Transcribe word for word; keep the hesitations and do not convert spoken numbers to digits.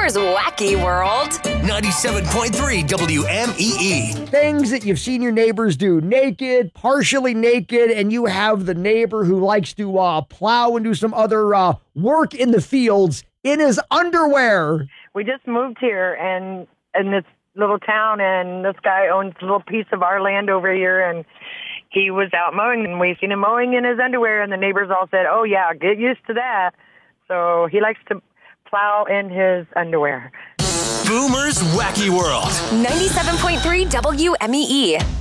Boomer's Wacky World. ninety-seven point three W M E E. Things that you've seen your neighbors do naked, partially naked, and you have the neighbor who likes to uh, plow and do some other uh, work in the fields in his underwear. We just moved here and in this little town, and this guy owns a little piece of our land over here, and he was out mowing, and we seen him mowing in his underwear, and the neighbors all said, oh, yeah, get used to that. So he likes to plow in his underwear. Boomer's Wacky World. ninety-seven point three W M E E.